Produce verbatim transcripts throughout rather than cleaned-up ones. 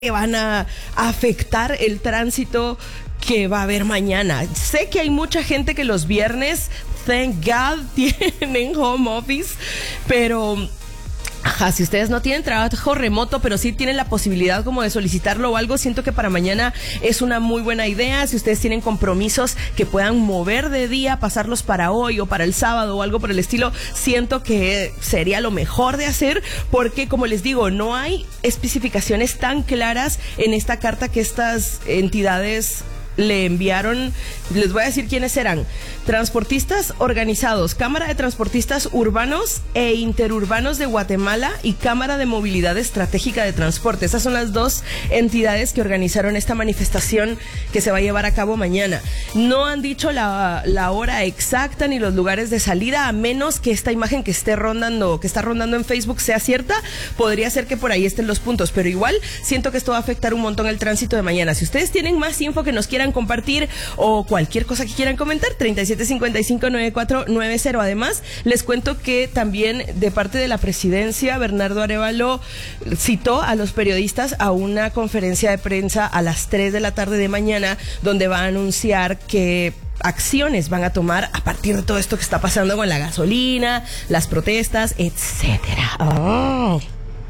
que van a afectar el tránsito que va a haber mañana. Sé que hay mucha gente que los viernes, thank God, tienen home office, pero ajá, si ustedes no tienen trabajo remoto, pero sí tienen la posibilidad como de solicitarlo o algo, siento que para mañana es una muy buena idea. Si ustedes tienen compromisos que puedan mover de día, pasarlos para hoy o para el sábado o algo por el estilo, siento que sería lo mejor de hacer, porque como les digo, no hay especificaciones tan claras en esta carta que estas entidades le enviaron. Les voy a decir quiénes serán: Transportistas Organizados, Cámara de Transportistas Urbanos e Interurbanos de Guatemala y Cámara de Movilidad Estratégica de Transporte. Esas son las dos entidades que organizaron esta manifestación que se va a llevar a cabo mañana. No han dicho la, la hora exacta ni los lugares de salida, a menos que esta imagen que esté rondando, que está rondando en Facebook sea cierta. Podría ser que por ahí estén los puntos, pero igual siento que esto va a afectar un montón el tránsito de mañana. Si ustedes tienen más info que nos quieran compartir o cualquier cosa que quieran comentar, treinta y siete cincuenta y cinco noventa y cuatro noventa. Además, les cuento que también de parte de la presidencia, Bernardo Arévalo citó a los periodistas a una conferencia de prensa a las tres de la tarde de mañana, donde va a anunciar que acciones van a tomar a partir de todo esto que está pasando con la gasolina, las protestas, etcétera. Oh.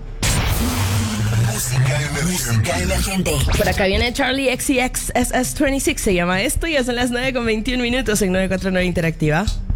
Música emergente. Música emergente. Por acá viene Charlie X C X S S veintiséis, se llama esto, y ya son las nueve con veintiún minutos en noventa y cuatro nueve Interactiva.